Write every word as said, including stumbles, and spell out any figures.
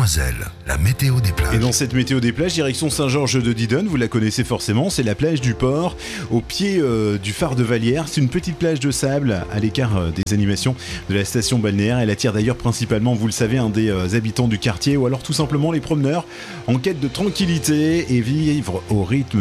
Mademoiselle, la météo des plages. Et dans cette météo des plages, direction Saint-Georges de Didonne, vous la connaissez forcément, c'est la plage du port, au pied euh, du phare de Vallière. C'est une petite plage de sable à l'écart euh, des animations de la station balnéaire. Elle attire d'ailleurs principalement, vous le savez, un des euh, habitants du quartier ou alors tout simplement les promeneurs en quête de tranquillité et vivre au rythme